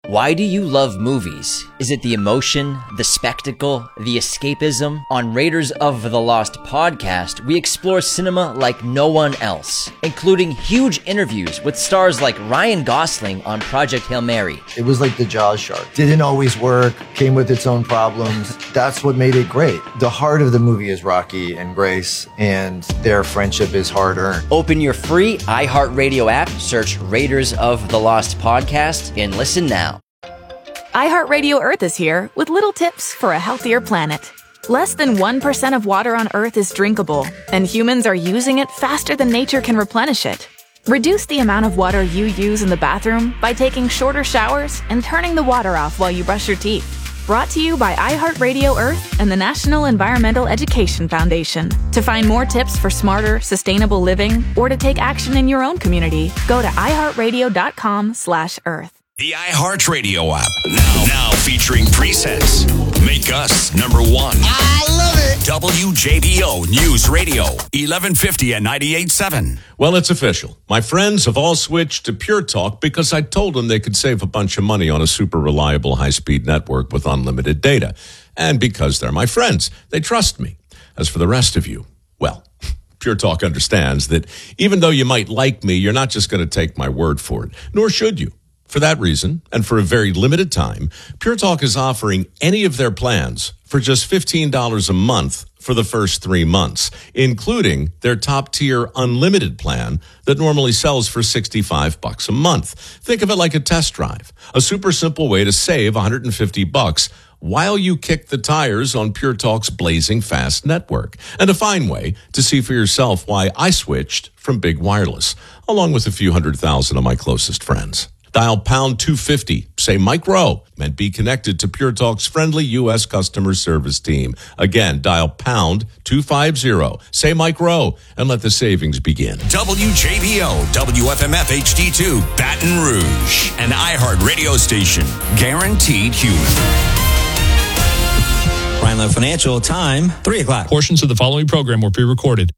Why do you love movies? Is it the emotion, the spectacle, the escapism? On Raiders of the Lost podcast, we explore cinema like no one else, including huge interviews with stars like Ryan Gosling on Project Hail Mary. It was like the Jaws shark. Didn't always work, came with its own problems. That's what made it great. The heart of the movie is Rocky and Grace, and their friendship is hard-earned. Open your free iHeartRadio app, search Raiders of the Lost podcast, and listen now. iHeartRadio Earth is here with little tips for a healthier planet. Less than 1% of water on Earth is drinkable, and humans are using it faster than nature can replenish it. Reduce the amount of water you use in the bathroom by taking shorter showers and turning the water off while you brush your teeth. Brought to you by iHeartRadio Earth and the National Environmental Education Foundation. To find more tips for smarter, sustainable living, or to take action in your own community, go to iHeartRadio.com/Earth. The iHeartRadio app. Now featuring presets. Make us number one. I love it. WJBO News Radio, 1150 and 98.7. Well, it's official. My friends have all switched to Pure Talk because I told them they could save a bunch of money on a super reliable high-speed network with unlimited data. And because they're my friends, they trust me. As for the rest of you, well, Pure Talk understands that even though you might like me, you're not just going to take my word for it, nor should you. For that reason, and for a very limited time, Pure Talk is offering any of their plans for just $15 a month for the first 3 months, including their top-tier unlimited plan that normally sells for $65 a month. Think of it like a test drive, a super simple way to save $150 while you kick the tires on Pure Talk's blazing fast network, and a fine way to see for yourself why I switched from big wireless, along with a few 100,000 of my closest friends. Dial pound 250, say Mike Rowe, and be connected to Pure Talk's friendly U.S. customer service team. Again, dial pound 250, say Mike Rowe, and let the savings begin. WJBO, WFMF HD2, Baton Rouge, an iHeart radio station, guaranteed human. Rhineland Financial, time 3 o'clock. Portions of the following program were pre-recorded.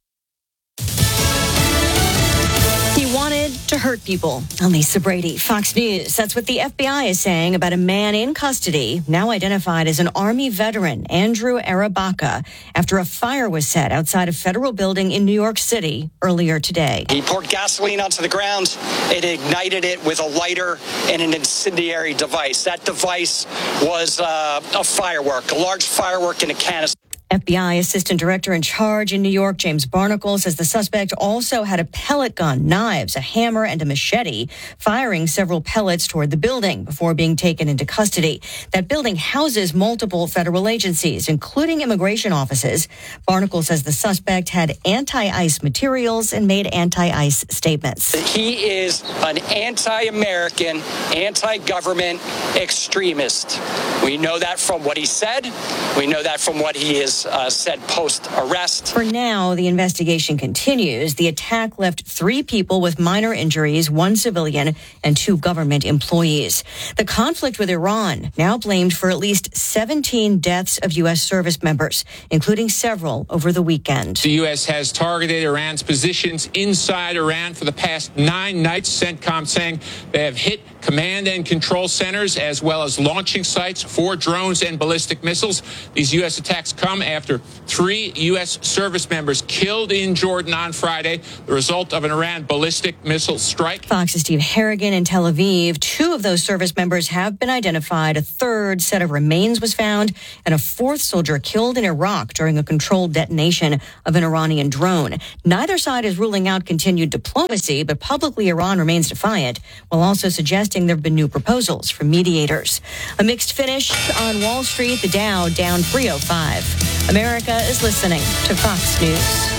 To hurt people. I'm Lisa Brady, Fox News. That's what the FBI is saying about a man in custody, now identified as an Army veteran, Andrew Arabaka, after a fire was set outside a federal building in New York City earlier today. He poured gasoline onto the ground. It ignited it with a lighter and an incendiary device. That device was a firework, a large firework in a canister. FBI Assistant Director in charge in New York, James Barnacle, says the suspect also had a pellet gun, knives, a hammer, and a machete, firing several pellets toward the building before being taken into custody. That building houses multiple federal agencies, including immigration offices. Barnacle says the suspect had anti-ICE materials and made anti-ICE statements. He is an anti-American, anti-government extremist. We know that from what he said. We know that from what he has said post-arrest. For now, the investigation continues. The attack left 3 people with minor injuries, 1 civilian and 2 government employees. The conflict with Iran now blamed for at least 17 deaths of U.S. service members, including several over the weekend. The U.S. has targeted Iran's positions inside Iran for the past 9 nights, CENTCOM saying they have hit command and control centers as well as launching sites for drones and ballistic missiles. These U.S. attacks come after 3 U.S. service members killed in Jordan on Friday, the result of an Iran ballistic missile strike. Fox's Steve Harrigan in Tel Aviv. 2 of those service members have been identified. A 3rd set of remains was found, and a 4th soldier killed in Iraq during a controlled detonation of an Iranian drone. Neither side is ruling out continued diplomacy, but publicly Iran remains defiant, while also suggesting there have been new proposals from mediators. A mixed finish on Wall Street, the Dow down 305. America is listening to Fox News.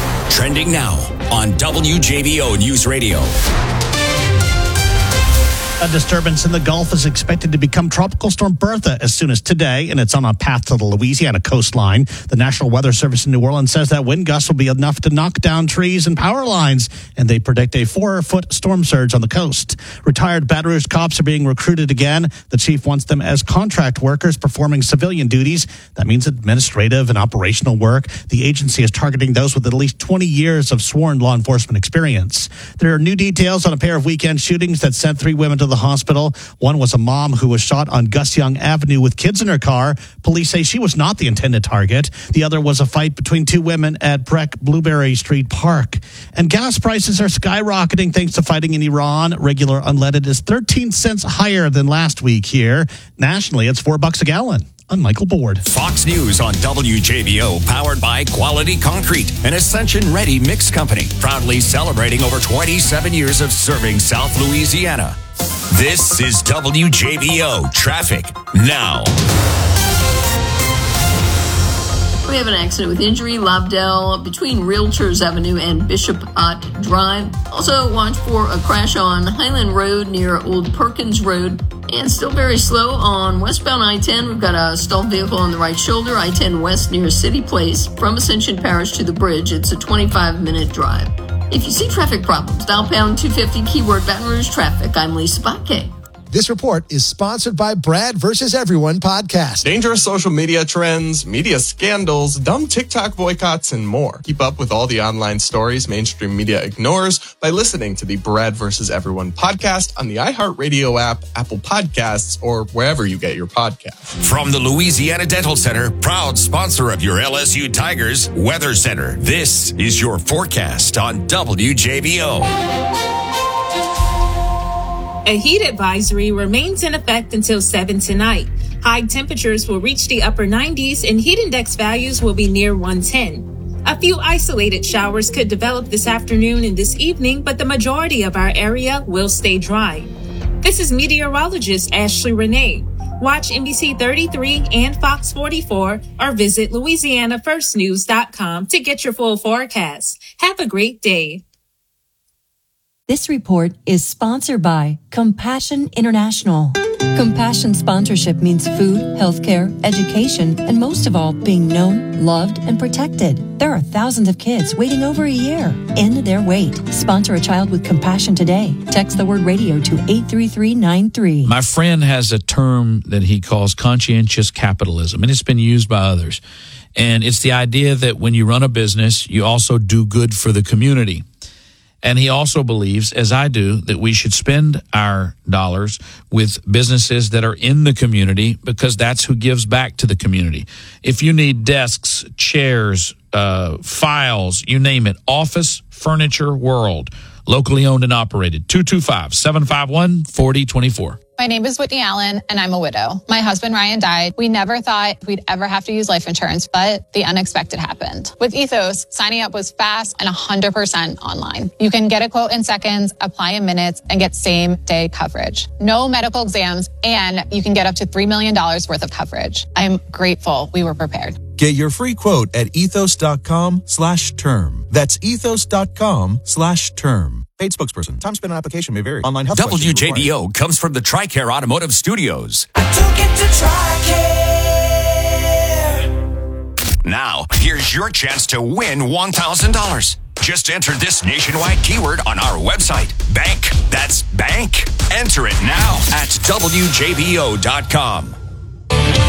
Trending now on WJBO News Radio. A disturbance in the Gulf is expected to become Tropical Storm Bertha as soon as today, and it's on a path to the Louisiana coastline. The National Weather Service in New Orleans says that wind gusts will be enough to knock down trees and power lines, and they predict a 4-foot storm surge on the coast. Retired Baton Rouge cops are being recruited again. The chief wants them as contract workers performing civilian duties. That means administrative and operational work. The agency is targeting those with at least 20 years of sworn law enforcement experience. There are new details on a pair of weekend shootings that sent 3 women to the hospital. One was a mom who was shot on Gus Young Avenue with kids in her car. Police say she was not the intended target. The other was a fight between 2 women at Breck Blueberry Street Park. And gas prices are skyrocketing thanks to fighting in Iran. Regular unleaded is 13 cents higher than last week here. Nationally, it's $4 a gallon. I'm Michael Board. Fox News on WJBO, powered by Quality Concrete, an Ascension-ready mix company, proudly celebrating over 27 years of serving South Louisiana. This is WJBO Traffic Now. We have an accident with injury, Lobdell, between Realtors Avenue and Bishop Ott Drive. Also, watch for a crash on Highland Road near Old Perkins Road. And still very slow on westbound I-10. We've got a stalled vehicle on the right shoulder, I-10 West near City Place. From Ascension Parish to the bridge, it's a 25-minute drive. If you see traffic problems, dial pound 250, keyword Baton Rouge Traffic. I'm Lisa Bakke. This report is sponsored by Brad vs. Everyone podcast. Dangerous social media trends, media scandals, dumb TikTok boycotts, and more. Keep up with all the online stories mainstream media ignores by listening to the Brad vs. Everyone podcast on the iHeartRadio app, Apple Podcasts, or wherever you get your podcasts. From the Louisiana Dental Center, proud sponsor of your LSU Tigers, Weather Center. This is your forecast on WJBO. A heat advisory remains in effect until 7 tonight. High temperatures will reach the upper 90s and heat index values will be near 110. A few isolated showers could develop this afternoon and this evening, but the majority of our area will stay dry. This is meteorologist Ashley Renee. Watch NBC 33 and Fox 44 or visit LouisianaFirstNews.com to get your full forecast. Have a great day. This report is sponsored by Compassion International. Compassion sponsorship means food, healthcare, education, and most of all, being known, loved, and protected. There are thousands of kids waiting over a year. End their wait. Sponsor a child with compassion today. Text the word radio to 83393. My friend has a term that he calls conscientious capitalism, and it's been used by others. And it's the idea that when you run a business, you also do good for the community. And he also believes, as I do, that we should spend our dollars with businesses that are in the community because that's who gives back to the community. If you need desks, chairs, files, you name it, Office Furniture World, locally owned and operated, 225-751-4024. My name is Whitney Allen, and I'm a widow. My husband, Ryan, died. We never thought we'd ever have to use life insurance, but the unexpected happened. With Ethos, signing up was fast and 100% online. You can get a quote in seconds, apply in minutes, and get same-day coverage. No medical exams, and you can get up to $3 million worth of coverage. I'm grateful we were prepared. Get your free quote at ethos.com/term. That's ethos.com/term. Paid spokesperson. Time spent on application may vary. Online health WJBO comes from the TRICARE Automotive Studios. I took it to TRICARE. Now, here's your chance to win $1,000. Just enter this nationwide keyword on our website. Bank. That's bank. Enter it now at WJBO.com.